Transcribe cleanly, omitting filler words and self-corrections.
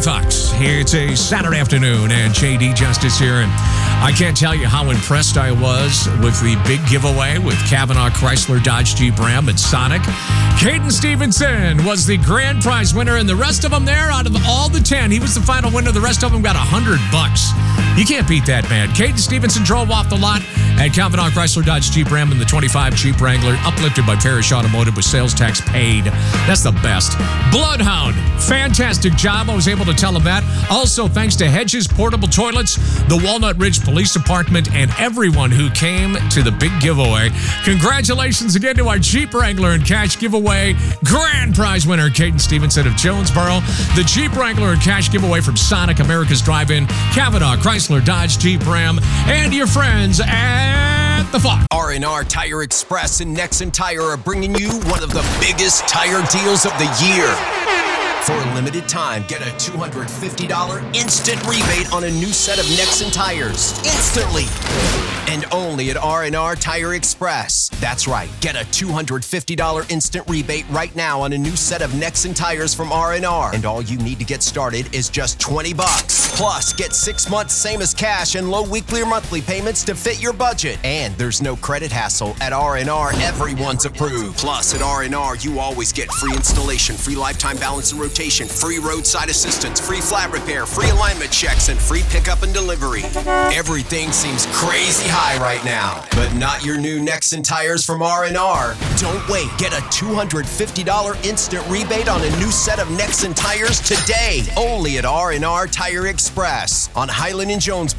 Fox. It's a Saturday afternoon, and JD Justice here, and I can't tell you how impressed I was with the big giveaway with Kavanaugh Chrysler Dodge Jeep Ram and Sonic. Caden Stevenson was the grand prize winner, and the rest of them there, out of all the 10, he was the final winner. The rest of them got $100. You can't beat that, man. Caden Stevenson drove off the lot at Kavanaugh Chrysler Dodge Jeep Ram in the 25 Jeep Wrangler, uplifted by Parrish Automotive with sales tax paid. That's the best. Bloodhound, fantastic job. I was able to tell him that. Also, thanks to Hedges Portable Toilets, the Walnut Ridge Police Department, and everyone who came to the big giveaway. Congratulations again to our Jeep Wrangler and cash giveaway grand prize winner, Caden Stevenson of Jonesboro. The Jeep Wrangler and cash giveaway from Sonic, America's Drive-In, Kavanaugh Chrysler Dodge Jeep Ram, and your friends at the Fox. R&R Tire Express and Nexen Tire are bringing you one of the biggest tire deals of the year. For a limited time, get a $250 instant rebate on a new set of Nexen tires. Instantly. And only at R&R Tire Express. That's right. Get a $250 instant rebate right now on a new set of Nexen tires from R&R. And all you need to get started is just $20. Plus, get 6 months same as cash and low weekly or monthly payments to fit your budget. And there's no credit hassle. At R&R, everyone's approved. Plus, at R&R, you always get free installation, free lifetime balance and rotation, free roadside assistance, free flat repair, free alignment checks, and free pickup and delivery. Everything seems crazy high right now, but not your new Nexen tires from R&R. Don't wait. Get a $250 instant rebate on a new set of Nexen tires today. Only at R&R Tire Express on Highland and Jonesboro.